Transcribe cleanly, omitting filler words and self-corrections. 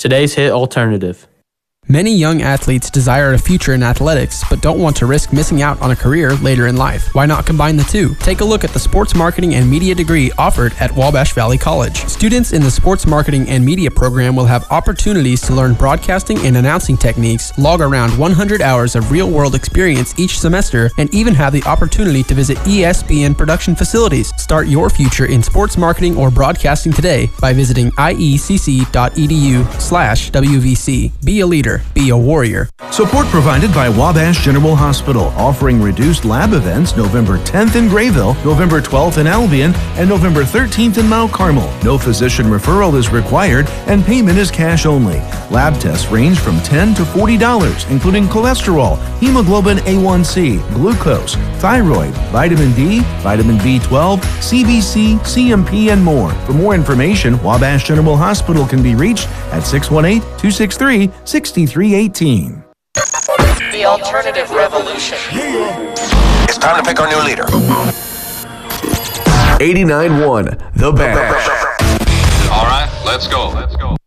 today's hit alternative. Many young athletes desire a future in athletics, but don't want to risk missing out on a career later in life. Why not combine the two? Take a look at the Sports Marketing and Media degree offered at Wabash Valley College. Students in the Sports Marketing and Media program will have opportunities to learn broadcasting and announcing techniques, log around 100 hours of real-world experience each semester, and even have the opportunity to visit ESPN production facilities. Start your future in sports marketing or broadcasting today by visiting iecc.edu/WVC. Be a leader. Be a warrior. Support provided by Wabash General Hospital, offering reduced lab events November 10th in Grayville, November 12th in Albion, and November 13th in Mount Carmel. No physician referral is required, and payment is cash only. Lab tests range from $10 to $40, including cholesterol, hemoglobin A1C, glucose, thyroid, vitamin D, vitamin B12, CBC, CMP, and more. For more information, Wabash General Hospital can be reached at 618-263-6318. The Alternative Revolution. It's time to pick our new leader. 89.1 The Band. All right, let's go.